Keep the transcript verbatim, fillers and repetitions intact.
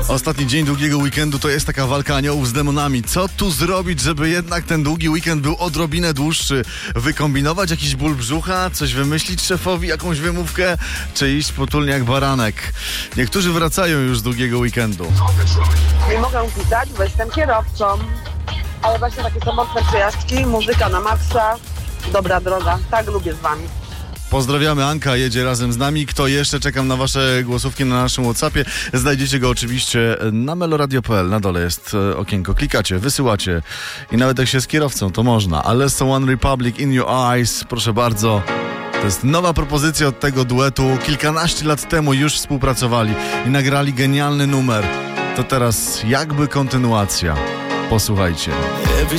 Ostatni dzień długiego weekendu to jest taka walka aniołów z demonami. Co tu zrobić, żeby jednak ten długi weekend był odrobinę dłuższy? Wykombinować jakiś ból brzucha? Coś wymyślić szefowi? Jakąś wymówkę? Czy iść potulnie jak baranek? Niektórzy wracają już z długiego weekendu. Nie mogę pisać, bo jestem kierowcą. Ale właśnie takie są mocne przejażdżki, muzyka na maksa, dobra droga. Tak lubię z wami. Pozdrawiamy, Anka jedzie razem z nami. Kto jeszcze? Czekam na wasze głosówki na naszym WhatsAppie. Znajdziecie go oczywiście na meloradio kropka p l. Na dole jest okienko. Klikacie, wysyłacie i nawet jak się z kierowcą, to można. Ale so One Republic, In Your Eyes, proszę bardzo. To jest nowa propozycja od tego duetu. Kilkanaście lat temu już współpracowali i nagrali genialny numer. To teraz jakby kontynuacja. Posłuchajcie.